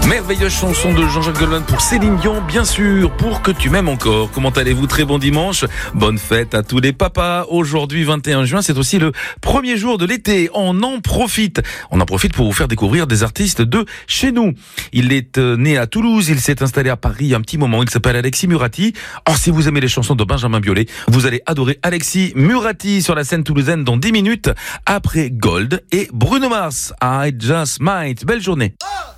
Merveilleuse chanson de Jean-Jacques Goldman pour Céline Dion, bien sûr, pour que tu m'aimes encore. Comment allez-vous? Très bon dimanche. Bonne fête à tous les papas. Aujourd'hui, 21 juin, c'est aussi le premier jour de l'été. On en profite. On en profite pour vous faire découvrir des artistes de chez nous. Il est né à Toulouse. Il s'est installé à Paris il y a un petit moment. Il s'appelle Alexis Murati. Or, si vous aimez les chansons de Benjamin Biolay, vous allez adorer Alexis Murati sur la scène toulousaine dans 10 minutes après Gold et Bruno Mars. I Just Might. Belle journée.